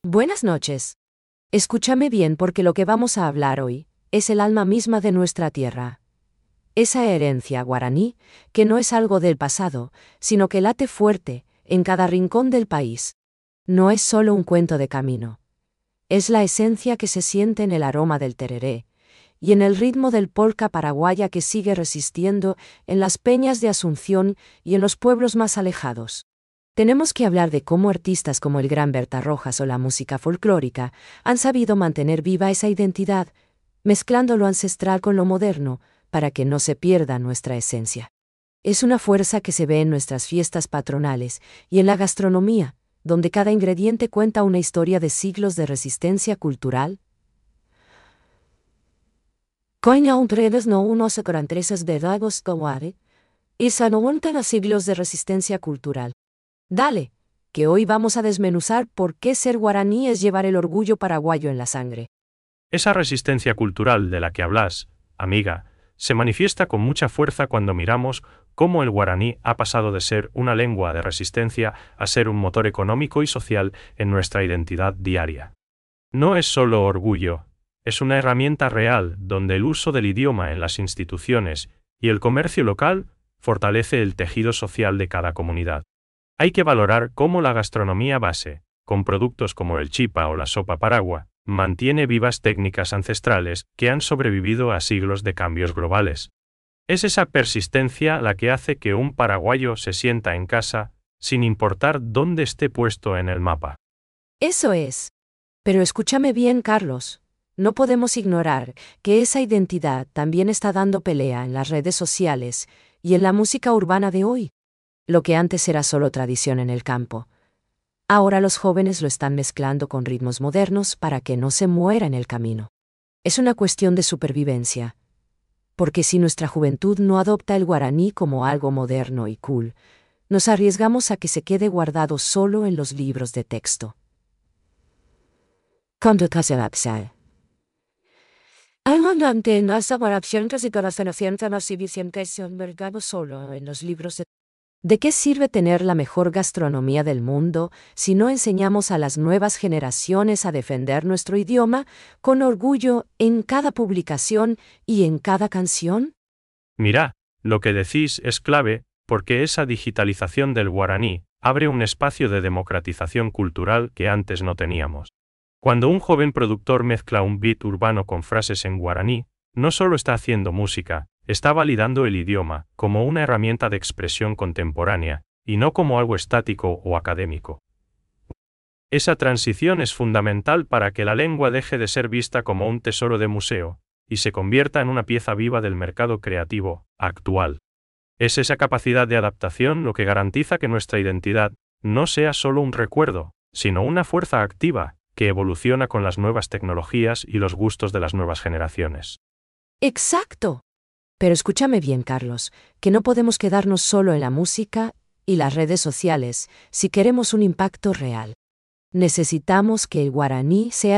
Buenas noches. Escúchame bien porque lo que vamos a hablar hoy es el alma misma de nuestra tierra. Esa herencia guaraní, que no es algo del pasado, sino que late fuerte en cada rincón del país. No es solo un cuento de camino. Es la esencia que se siente en el aroma del tereré y en el ritmo del polka paraguaya que sigue resistiendo en las peñas de Asunción y en los pueblos más alejados. Tenemos que hablar de cómo artistas como el gran Berta Rojas o la música folclórica han sabido mantener viva esa identidad, mezclando lo ancestral con lo moderno, para que no se pierda nuestra esencia. Es una fuerza que se ve en nuestras fiestas patronales y en la gastronomía, donde cada ingrediente cuenta una historia de siglos de resistencia cultural. Coña un tredes no unos secrantreses de dagos kaware, y sanomontan a siglos de resistencia cultural. Dale, que hoy vamos a desmenuzar por qué ser guaraní es llevar el orgullo paraguayo en la sangre. Esa resistencia cultural de la que hablas, amiga, se manifiesta con mucha fuerza cuando miramos cómo el guaraní ha pasado de ser una lengua de resistencia a ser un motor económico y social en nuestra identidad diaria. No es solo orgullo, es una herramienta real donde el uso del idioma en las instituciones y el comercio local fortalece el tejido social de cada comunidad. Hay que valorar cómo la gastronomía base, con productos como el chipa o la sopa paragua, mantiene vivas técnicas ancestrales que han sobrevivido a siglos de cambios globales. Es esa persistencia la que hace que un paraguayo se sienta en casa, sin importar dónde esté puesto en el mapa. Eso es. Pero escúchame bien, Carlos. No podemos ignorar que esa identidad también está dando pelea en las redes sociales y en la música urbana de hoy. Lo que antes era solo tradición en el campo. Ahora los jóvenes lo están mezclando con ritmos modernos para que no se muera en el camino. Es una cuestión de supervivencia. Porque si nuestra juventud no adopta el guaraní como algo moderno y cool, nos arriesgamos a que se quede guardado solo en los libros de texto. Solo en los libros de ¿De qué sirve tener la mejor gastronomía del mundo si no enseñamos a las nuevas generaciones a defender nuestro idioma con orgullo en cada publicación y en cada canción? Mirá, lo que decís es clave, porque esa digitalización del guaraní abre un espacio de democratización cultural que antes no teníamos. Cuando un joven productor mezcla un beat urbano con frases en guaraní, no solo está haciendo música, está validando el idioma como una herramienta de expresión contemporánea, y no como algo estático o académico. Esa transición es fundamental para que la lengua deje de ser vista como un tesoro de museo, y se convierta en una pieza viva del mercado creativo actual. Es esa capacidad de adaptación lo que garantiza que nuestra identidad no sea solo un recuerdo, sino una fuerza activa, que evoluciona con las nuevas tecnologías y los gustos de las nuevas generaciones. ¡Exacto! Pero escúchame bien, Carlos, que no podemos quedarnos solo en la música y las redes sociales si queremos un impacto real. Necesitamos que el guaraní sea